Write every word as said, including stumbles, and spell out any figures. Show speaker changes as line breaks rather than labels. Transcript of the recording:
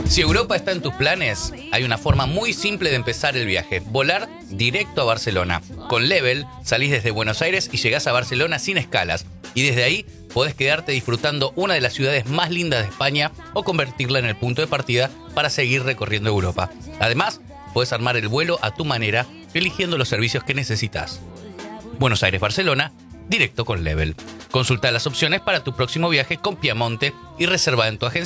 Si Europa está en tus planes, hay una forma muy simple de empezar el viaje: volar directo a Barcelona. Con Level salís desde Buenos Aires y llegás a Barcelona sin escalas. Y desde ahí podés quedarte disfrutando una de las ciudades más lindas de España o convertirla en el punto de partida para seguir recorriendo Europa. Además, podés armar el vuelo a tu manera, eligiendo los servicios que necesitas. Buenos Aires-Barcelona, directo con Level. Consulta las opciones para tu próximo viaje con Piamonte y reserva en tu agencia